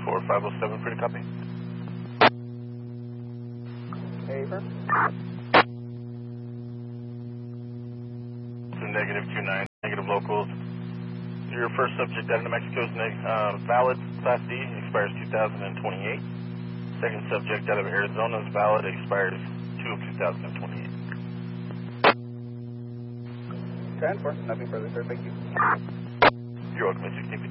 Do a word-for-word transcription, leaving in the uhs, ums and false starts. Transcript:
four five oh seven, pretty copy. Paper. So negative two nine, negative locals. Your first subject out of New Mexico is uh, valid, Class D, expires two thousand twenty-eight. Second subject out of Arizona is valid, expires two of two thousand twenty-eight. ten four, nothing further, sir. Thank you. You're welcome, sixteen.